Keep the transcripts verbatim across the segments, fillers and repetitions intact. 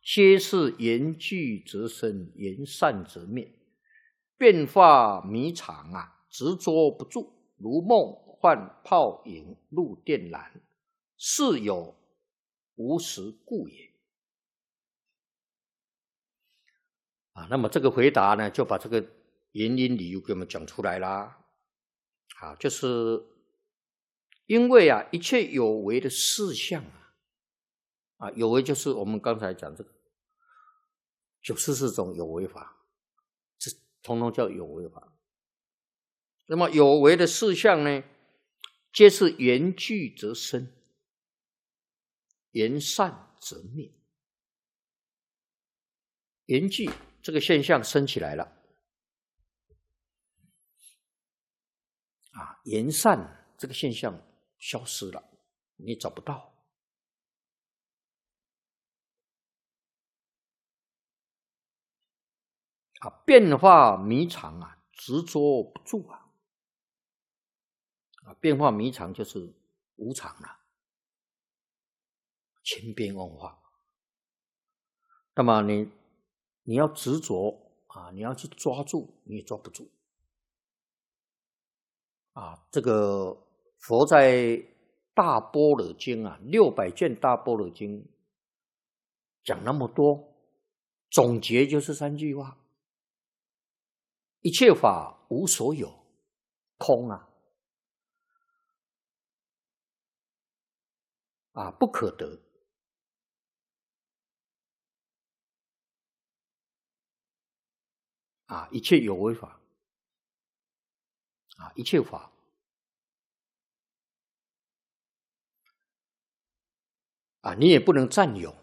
皆是言聚则生，言散则灭。变化迷常啊，执着不住，如梦幻泡影，入电缆，是有无实故也。啊，那么这个回答呢，就把这个原因理由给我们讲出来啦。啊，就是因为啊，一切有为的事项啊，啊，有为就是我们刚才讲这个九十四种有为法，这统统叫有为法。那么有为的事项呢，皆是言聚则生，言散则灭。言聚这个现象升起来了，啊，言散这个现象消失了，你找不到。啊，变化迷常啊，执着不住啊。啊，变化迷常就是无常了，千变万化。那么你你要执着啊，你要去抓住，你也抓不住。啊，这个佛在《大般若经》啊，六百卷《大般若经》讲那么多，总结就是三句话：一切法无所有，空啊，啊不可得，啊一切有为法，啊一切法。啊，你也不能占有，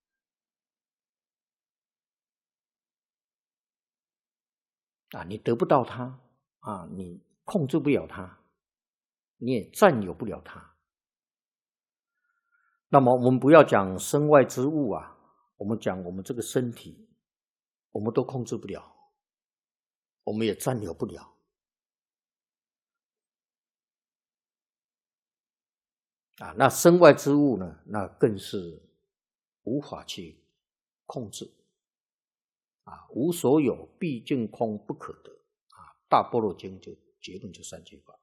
啊，你得不到它，啊，你控制不了它，你也占有不了它。那么我们不要讲身外之物啊，我们讲我们这个身体，我们都控制不了，我们也占有不了。啊，那身外之物呢，那更是无法去控制。啊，无所有，毕竟空，不可得。啊，大般若经就结论就三句话。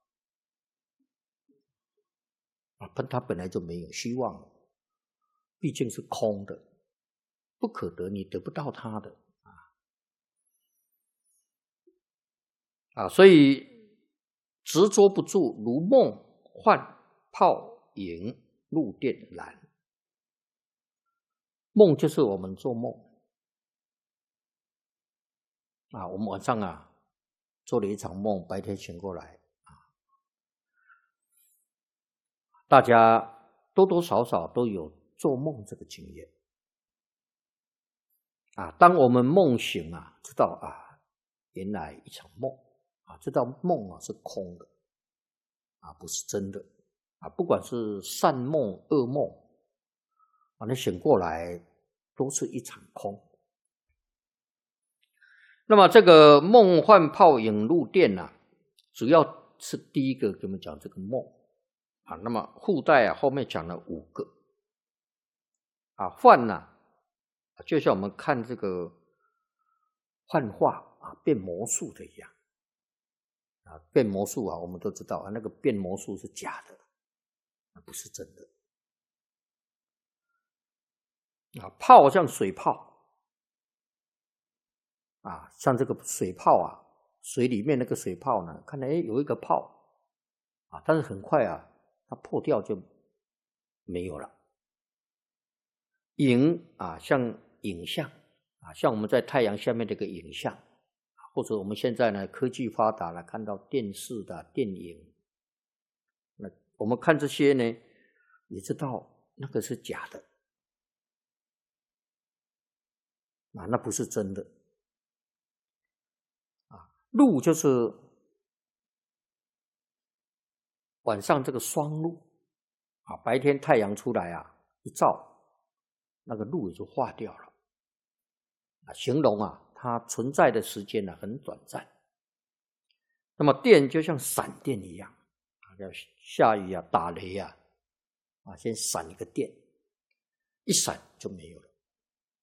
啊，它本来就没有希望了，毕竟是空的，不可得，你得不到它的。啊，啊，所以执着不住，如梦幻泡影，入电缆。梦就是我们做梦。啊，我们晚上啊做了一场梦，白天醒过来啊，大家多多少少都有做梦这个经验啊。当我们梦醒啊，知道啊，原来一场梦啊，知道梦啊是空的啊，不是真的啊。不管是善梦、噩梦啊，你醒过来都是一场空。那么这个梦幻泡影入电啊，主要是第一个给我们讲这个梦啊。那么附带啊后面讲了五个啊。幻呢、啊，就像我们看这个幻化啊，变魔术的一样啊。变魔术啊，我们都知道啊，那个变魔术是假的，不是真的啊。泡像水泡。啊，像这个水泡啊，水里面那个水泡呢，看来诶有一个泡啊，但是很快啊，它破掉就没有了。影啊，像影像啊，像我们在太阳下面这个影像，或者我们现在呢科技发达了，看到电视的电影，那我们看这些呢，也知道那个是假的啊，那不是真的。露就是晚上这个霜露啊，白天太阳出来啊，一照，那个露也就化掉了啊。形容啊，它存在的时间呢、啊、很短暂。那么电就像闪电一样啊，要下雨啊、打雷啊，啊，先闪一个电，一闪就没有了。